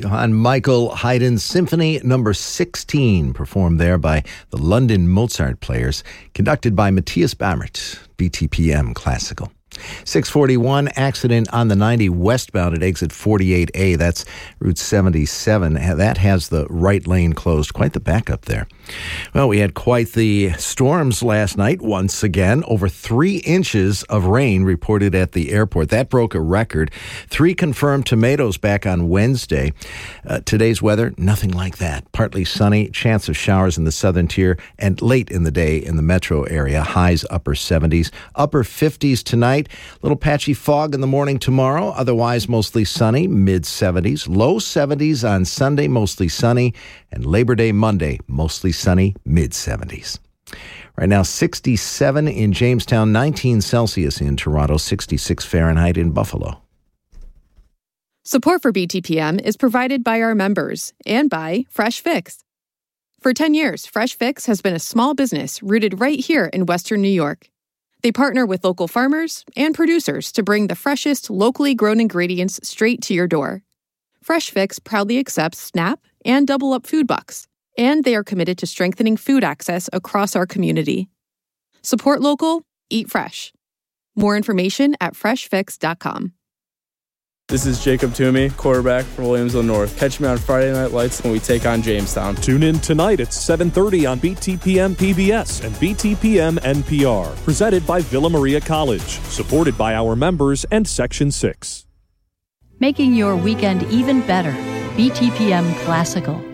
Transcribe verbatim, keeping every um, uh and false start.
Johann Michael Haydn's Symphony Number sixteen, performed there by the London Mozart Players, conducted by Matthias Bammert, B T P M Classical. six forty-one, accident on the ninety westbound at exit forty-eight A. That's Route seventy-seven. That has the right lane closed. Quite the backup there. Well, we had quite the storms last night once again. Over three inches of rain reported at the airport. That broke a record. Three confirmed tornadoes back on Wednesday. Uh, today's weather, nothing like that. Partly sunny, chance of showers in the southern tier, and late in the day in the metro area. Highs upper seventies, upper fifties tonight. Little patchy fog in the morning tomorrow. Otherwise, mostly sunny, mid seventies. Low seventies on Sunday, mostly sunny. And Labor Day Monday, mostly sunny, mid seventies. Right now, sixty-seven in Jamestown, nineteen Celsius in Toronto, sixty-six Fahrenheit in Buffalo. Support for B T P M is provided by our members and by Fresh Fix. For ten years, Fresh Fix has been a small business rooted right here in Western New York. They partner with local farmers and producers to bring the freshest, locally grown ingredients straight to your door. Fresh Fix proudly accepts SNAP and Double Up food bucks, and they are committed to strengthening food access across our community. Support local, eat fresh. More information at fresh fix dot com. This is Jacob Toomey, quarterback for Williamsville North. Catch me on Friday Night Lights when we take on Jamestown. Tune in tonight at seven thirty on B T P M P B S and B T P M N P R. Presented by Villa Maria College. Supported by our members and Section six. Making your weekend even better. B T P M Classical.